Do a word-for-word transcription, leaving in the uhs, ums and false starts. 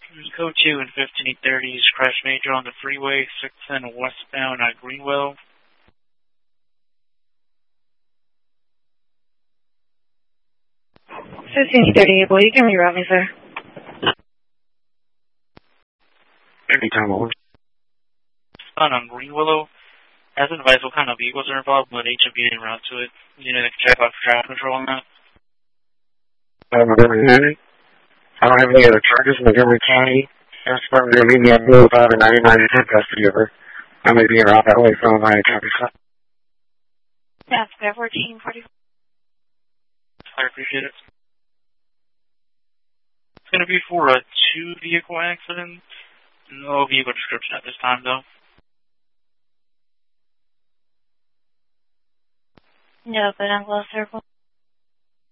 Code two and fifteen thirties, crash major on the freeway, six ten westbound at Greenwell. fifteen thirty, well, you can reroute me, sir. Anytime over. On Greenwillow. As advised, what kind of vehicles are involved, but H of B en route to it. You know, they can check out traffic control on that. Uh, Montgomery County. I don't have any other charges in Montgomery County. Sheriff's Department going to meet me at Blue five and ninety-nine to take custody of her. I may be en route that way, so I'm going to copy that. That's fair, fourteen forty. I appreciate it. It's going to be for a two-vehicle accident. No vehicle description at this time, though. No, but I'm close circle.